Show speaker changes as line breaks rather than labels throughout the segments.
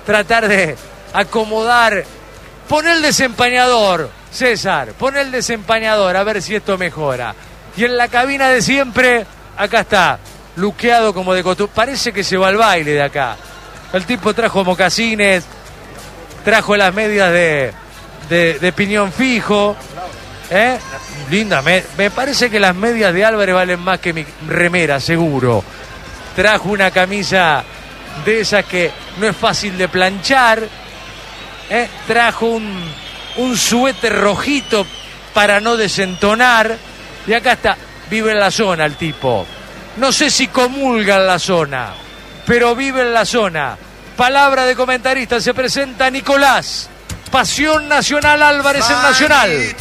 tratar de acomodar. Pon el desempañador, César, pon el desempañador, a ver si esto mejora. Y en la cabina de siempre, acá está, luqueado como de costumbre. Parece que se va al baile de acá. El tipo trajo mocasines, trajo las medias de piñón fijo. Linda, me parece que las medias de Álvarez valen más que mi remera, seguro. Trajo una camisa de esas que no es fácil de planchar. Trajo un suéter rojito para no desentonar. Y acá está, vive en la zona el tipo. No sé si comulga en la zona, pero vive en la zona. Palabra de comentarista, se presenta Nicolás. Pasión Nacional Álvarez en Nacional.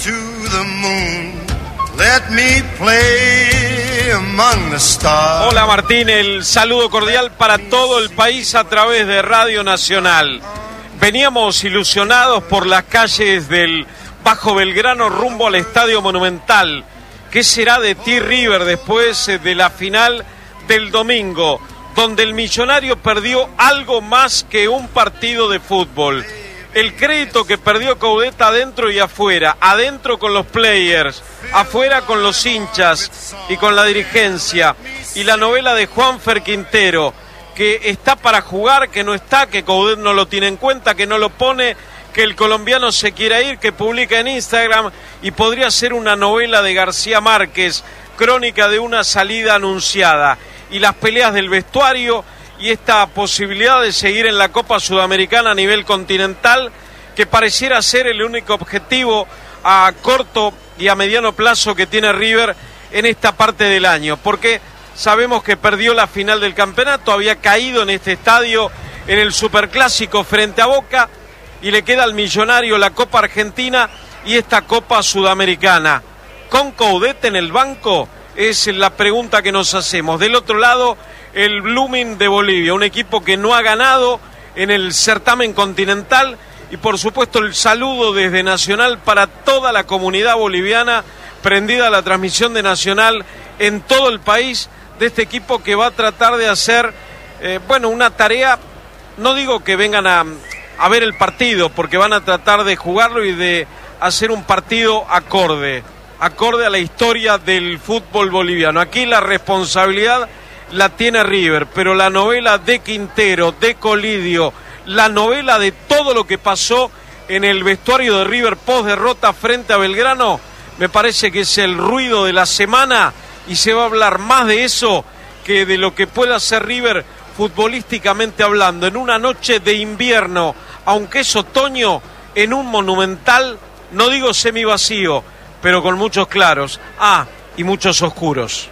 Hola Martín, el saludo cordial para todo el país a través de Radio Nacional. Veníamos ilusionados por las calles del Bajo Belgrano rumbo al Estadio Monumental. ¿Qué será de T-River después de la final del domingo, donde el Millonario perdió algo más que un partido de fútbol? El crédito que perdió Coudet adentro y afuera, adentro con los players, afuera con los hinchas y con la dirigencia, y la novela de Juanfer Quintero, que está para jugar, que no está, que Coudet no lo tiene en cuenta, que no lo pone, que el colombiano se quiera ir, que publica en Instagram, y podría ser una novela de García Márquez, crónica de una salida anunciada, y las peleas del vestuario y esta posibilidad de seguir en la Copa Sudamericana a nivel continental, que pareciera ser el único objetivo a corto y a mediano plazo que tiene River en esta parte del año, porque sabemos que perdió la final del campeonato, había caído en este estadio en el Superclásico frente a Boca, y le queda al Millonario la Copa Argentina y esta Copa Sudamericana. ¿Con Coudet en el banco? Es la pregunta que nos hacemos. Del otro lado, el Blooming de Bolivia, un equipo que no ha ganado en el certamen continental, y por supuesto el saludo desde Nacional para toda la comunidad boliviana, prendida a la transmisión de Nacional en todo el país, de este equipo que va a tratar de hacer, una tarea, no digo que vengan a ver el partido, porque van a tratar de jugarlo y de hacer un partido acorde a la historia del fútbol boliviano. Aquí la responsabilidad la tiene River, pero la novela de Quintero, de Colidio, la novela de todo lo que pasó en el vestuario de River post derrota frente a Belgrano, me parece que es el ruido de la semana, y se va a hablar más de eso que de lo que pueda hacer River futbolísticamente hablando, en una noche de invierno, aunque es otoño, en un Monumental, no digo semivacío, pero con muchos claros, y muchos oscuros.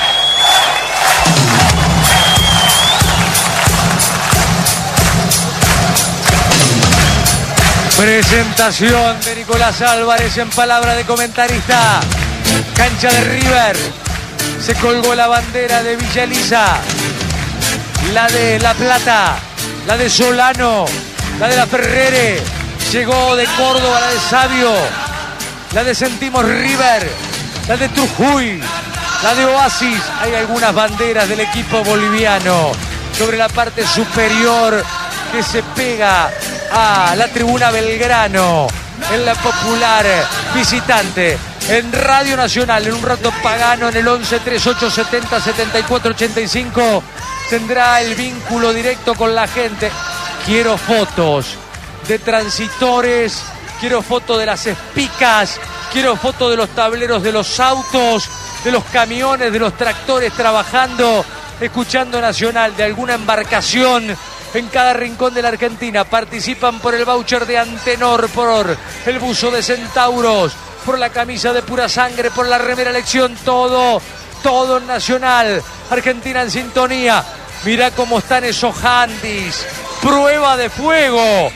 Presentación de Nicolás Álvarez en palabra de comentarista. Cancha de River. Se colgó la bandera de Villa Elisa, la de La Plata, la de Solano, la de La Ferrere. Llegó de Córdoba la de Sabio, la de Sentimos River, la de Trujuy, la de Oasis. Hay algunas banderas del equipo boliviano sobre la parte superior que se pega a la tribuna Belgrano en la popular visitante. En Radio Nacional, en un rato Pagano en el 11 38 70 74 85 tendrá el vínculo directo con la gente. Quiero fotos de transitores, quiero fotos de las espicas, quiero fotos de los tableros de los autos, de los camiones, de los tractores trabajando, escuchando Nacional, de alguna embarcación en cada rincón de la Argentina. Participan por el voucher de Antenor, por el buzo de Centauros, por la camisa de Pura Sangre, por la remera Elección, todo en Nacional. Argentina en sintonía. Mirá cómo están esos handys. Prueba de fuego.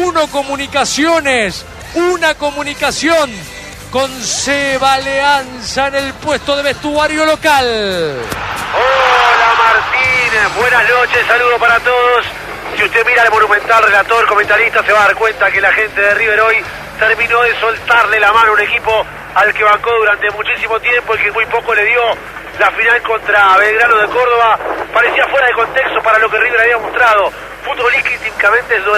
Una comunicación con Seba Alianza en el puesto de vestuario local.
Hola Martín, buenas noches, saludo para todos. Si usted mira el Monumental, relator, comentarista, se va a dar cuenta que la gente de River hoy terminó de soltarle la mano a un equipo al que bancó durante muchísimo tiempo y que muy poco le dio. La final contra Belgrano de Córdoba parecía fuera de contexto para lo que River había mostrado. Futbolísticamente es